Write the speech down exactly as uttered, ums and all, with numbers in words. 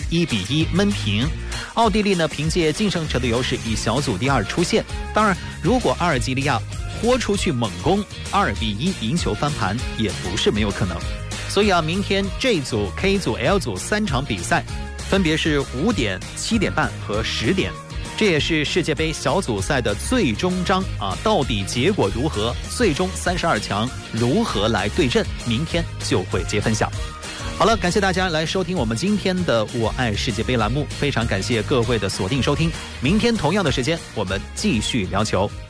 一比一闷平。奥地利呢凭借净胜球的优势以小组第二出线。当然，如果阿尔及利亚豁出去猛攻，二比一赢球翻盘也不是没有可能。所以啊，明天 J 组、K 组、L 组三场比赛，分别是五点、七点半和十点。这也是世界杯小组赛的最终章啊！到底结果如何？最终三十二强如何来对阵？明天就会揭分晓。好了，感谢大家来收听我们今天的《我爱世界杯》栏目，非常感谢各位的锁定收听。明天同样的时间，我们继续聊球。